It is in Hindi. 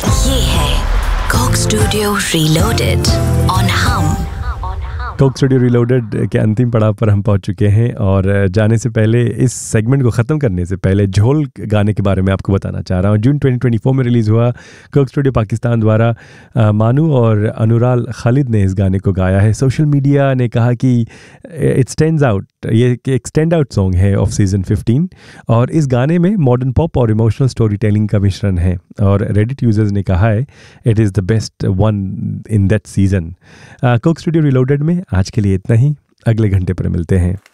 ये है कोक स्टूडियो रीलोडेड ऑन हम। कोक स्टूडियो रीलोडेड के अंतिम पड़ाव पर हम पहुंच चुके हैं और जाने से पहले, इस सेगमेंट को ख़त्म करने से पहले, झोल गाने के बारे में आपको बताना चाह रहा हूं। जून 2024 में रिलीज़ हुआ कोक स्टूडियो पाकिस्तान द्वारा मानू और अनुराल खालिद ने इस गाने को गाया है। सोशल मीडिया ने कहा कि इट स्टैंड्स आउट, ये एक स्टैंड आउट सॉन्ग है ऑफ सीज़न 15 और इस गाने में मॉडर्न पॉप और इमोशनल स्टोरी टेलिंग का मिश्रण है और रेडिट यूजर्स ने कहा है it is the best one in that season. Coke studio reloaded में आज के लिए इतना ही, अगले घंटे पर मिलते हैं।